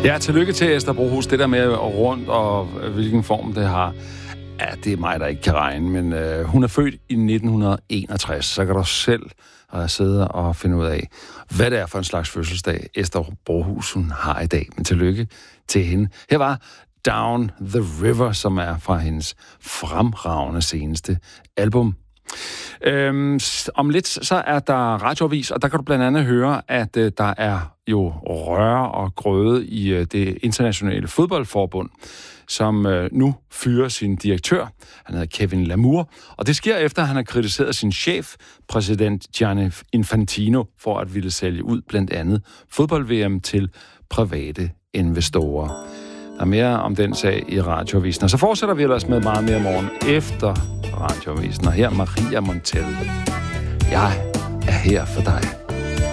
Ja, tillykke til Esther Brohus. Det der med rundt og hvilken form det har, ja, det er mig, der ikke kan regne. Men hun er født i 1961, så kan du selv sidde og finde ud af, hvad det er for en slags fødselsdag, Esther Brohus hun har i dag. Men tillykke til hende. Her var Down the River, som er fra hendes fremragende seneste album. Om lidt så er der radioavis, og der kan du blandt andet høre, at der er jo røre og grøde i det internationale fodboldforbund, som nu fyrer sin direktør. Han hedder Kevin Lamour, og det sker efter, at han har kritiseret sin chef, præsident Gianni Infantino, for at ville sælge ud blandt andet fodbold-VM til private investorer. Der er mere om den sag i radioavisen, og så fortsætter vi ellers med meget mere morgen efter radioavisen. Og her Maria Montel. Jeg er her for dig.